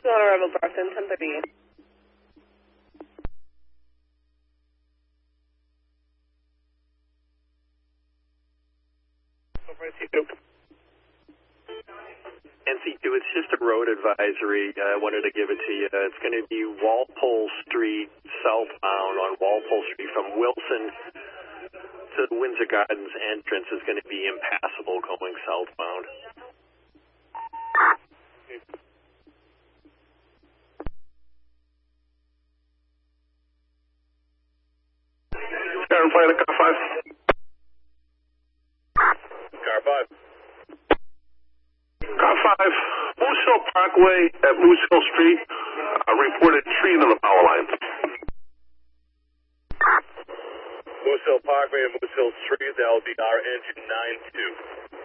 on arrival, Boston, 10:30. NC2, it's just a road advisory. I wanted to give it to you. It's going to be Walpole Street, southbound on Walpole Street from Wilson to the Windsor Gardens entrance is going to be impassable going southbound. Karen, flying to car 5. Car 5. Car 5, Moose Hill Parkway at Moose Hill Street, reported tree into the power line. Moose Hill Parkway and Moose Hill Street, that will be our engine 9-2.